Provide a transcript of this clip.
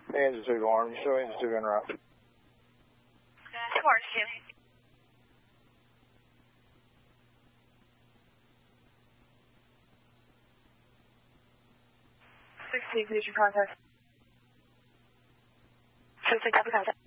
Engine 2 alarm. You show engine 2 en route. Orange 2. 16, condition contact. 16, copy contact.